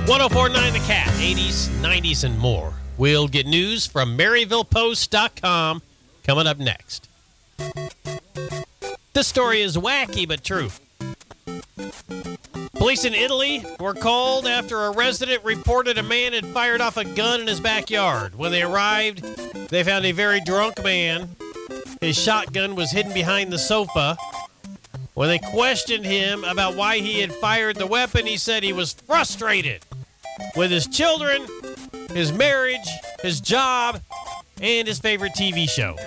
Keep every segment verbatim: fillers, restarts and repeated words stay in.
one oh four point nine The Cat, eighties, nineties, and more. We'll get news from Maryville Post dot com coming up next. This story is wacky but true. Police in Italy were called after a resident reported a man had fired off a gun in his backyard. When they arrived, they found a very drunk man. His shotgun was hidden behind the sofa. When they questioned him about why he had fired the weapon, he said he was frustrated with his children, his marriage, his job, and his favorite T V show.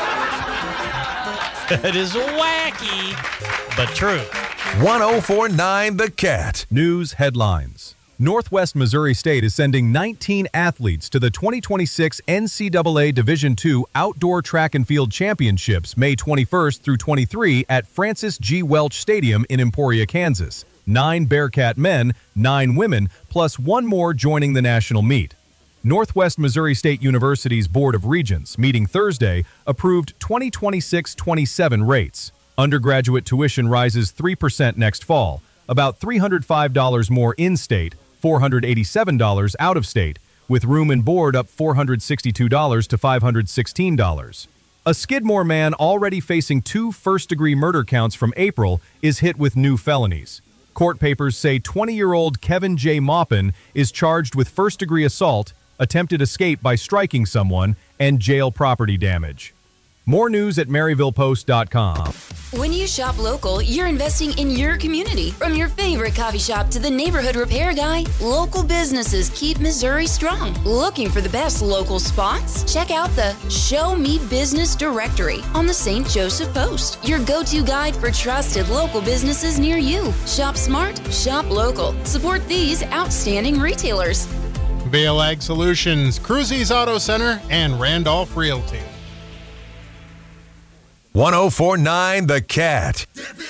It is wacky, but true. one oh four point nine The Cat. News headlines. Northwest Missouri State is sending nineteen athletes to the twenty twenty-six N C double A Division two Outdoor Track and Field Championships May twenty-first through twenty-third at Francis G. Welch Stadium in Emporia, Kansas. Nine Bearcat men, nine women, plus one more joining the national meet. Northwest Missouri State University's Board of Regents, meeting Thursday, approved twenty twenty-six twenty-seven rates. Undergraduate tuition rises three percent next fall, about three hundred five dollars more in-state, four hundred eighty-seven dollars out-of-state, with room and board up four hundred sixty-two dollars to five hundred sixteen dollars. A Skidmore man already facing two first-degree murder counts from April is hit with new felonies. Court papers say twenty-year-old Kevin J. Maupin is charged with first-degree assault, attempted escape by striking someone, and jail property damage. More news at Maryville Post dot com. When you shop local, you're investing in your community. From your favorite coffee shop to the neighborhood repair guy, local businesses keep Missouri strong. Looking for the best local spots? Check out the Show Me Business directory on the Saint Joseph Post, your go-to guide for trusted local businesses near you. Shop smart, shop local. Support these outstanding retailers. Vail Ag Solutions, Cruzy's Auto Center, and Randolph Realty. one oh four point nine The Cat.